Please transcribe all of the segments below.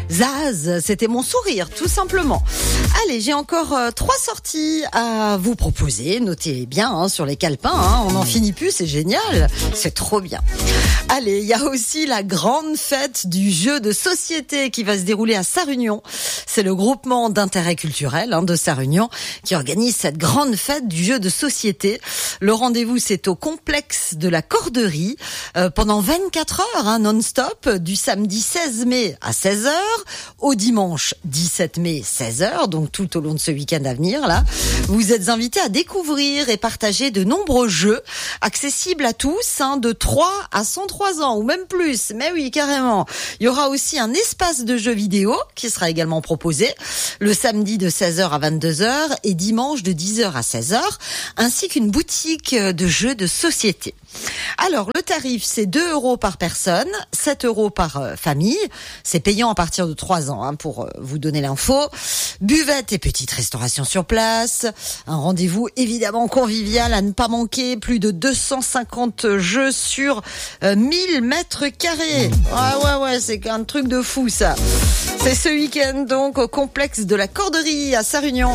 Zaz, c'était mon sourire, tout simplement. Allez, j'ai encore 3 sorties à vous proposer. Notez bien sur les calepins, on n'en finit plus, c'est génial, c'est trop bien. Allez, il y a aussi la grande fête du jeu de société qui va se dérouler à Sarre-Union. C'est le groupement d'intérêt culturel de Sarre-Union qui organise cette grande fête du jeu de société. Le rendez-vous, c'est au complexe de la Corderie pendant 24 heures non-stop, du samedi 16 mai à 16h, au dimanche 17 mai 16h, donc tout au long de ce week-end à venir là. Vous êtes invités à découvrir et partager de nombreux jeux accessibles à tous, de 3 à 103 ans ou même plus. Mais oui, carrément. Il y aura aussi un espace de jeux vidéo qui sera également proposé le samedi de 16h à 22h et dimanche de 10h à 16h, ainsi qu'une boutique de jeux de société. Alors, le tarif, c'est 2 € par personne, 7 € par famille. C'est payant à partir de 3 ans, pour vous donner l'info. Buvette et petite restauration sur place. Un rendez-vous évidemment convivial à ne pas manquer. Plus de 250 jeux sur 1000 mètres carrés. Ouais, c'est un truc de fou, ça. C'est ce week-end, donc, au complexe de la Corderie à Sarre-Union.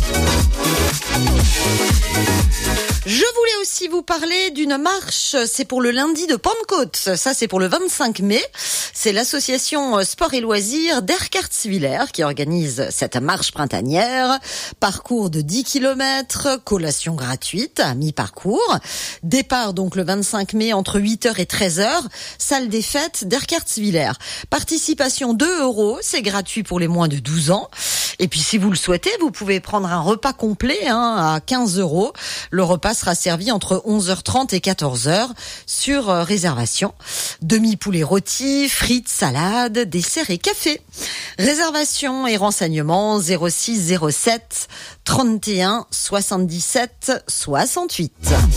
Je voulais aussi vous parler d'une marche, c'est pour le lundi de Pentecôte, ça c'est pour le 25 mai, c'est l'association Sport et Loisirs d'Erkartswiller qui organise cette marche printanière, parcours de 10 km, collation gratuite à mi-parcours, départ donc le 25 mai entre 8h et 13h, salle des fêtes d'Erkartswiller, participation 2 €, c'est gratuit pour les moins de 12 ans, et puis si vous le souhaitez, vous pouvez prendre un repas complet à 15 €, le repas sera servi entre 11h30 et 14h sur réservation. Demi-poulet rôti, frites, salade, dessert et café. Réservation et renseignements 06 07 31 77 68.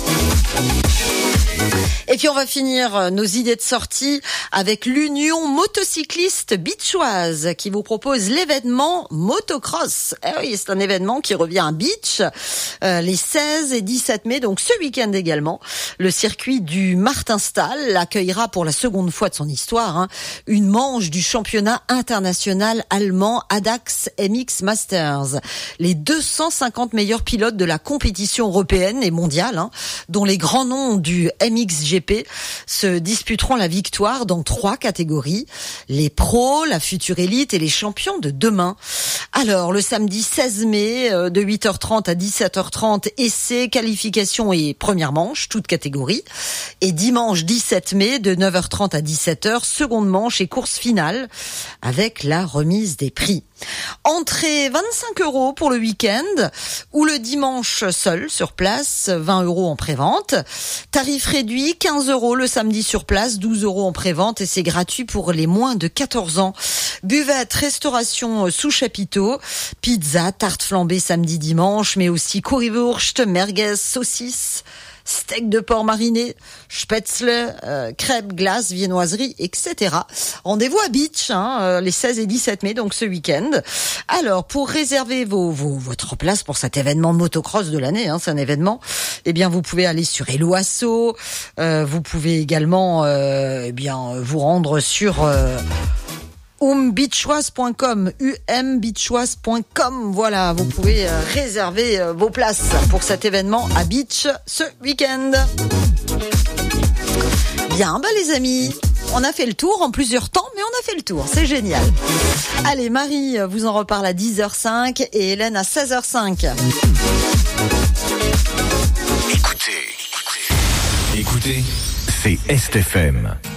Et puis on va finir nos idées de sortie avec l'Union motocycliste beachoise qui vous propose l'événement motocross. Oui, c'est un événement qui revient à Beach les 16 et 17 mai, donc ce week-end également. Le circuit du Martinstal accueillera pour la seconde fois de son histoire une manche du championnat international allemand ADAX MX Masters. Les 250 meilleurs pilotes de la compétition européenne et mondiale, dont les grands noms du MXGP se disputeront la victoire dans 3 catégories, les pros, la future élite et les champions de demain. Alors, le samedi 16 mai, de 8h30 à 17h30, essai, qualification et première manche, toutes catégories. Et dimanche 17 mai, de 9h30 à 17h, seconde manche et course finale, avec la remise des prix. Entrée 25 € pour le week-end, ou le dimanche seul sur place, 20 € en prévente. Tarif réduit, 15 € le samedi sur place, 12 € en prévente, et c'est gratuit pour les moins de 14 ans. Buvette, restauration sous chapiteau, pizza, tarte flambée samedi, dimanche, mais aussi currywurst, merguez, saucisses, steak de porc mariné, spätzle, crêpes, glaces, viennoiseries, etc. Rendez-vous à Beach, les 16 et 17 mai, donc ce week-end. Alors, pour réserver votre place pour cet événement motocross de l'année, c'est un événement, vous pouvez aller sur Hello Asso, vous pouvez également, vous rendre sur umbeachoise.com, umbeachoise.com. Voilà, vous pouvez réserver vos places pour cet événement à Beach ce week-end. Bien, les amis, on a fait le tour en plusieurs temps, mais on a fait le tour, c'est génial. Allez, Marie vous en reparle à 10h05 et Hélène à 16h05. Écoutez, c'est Est FM.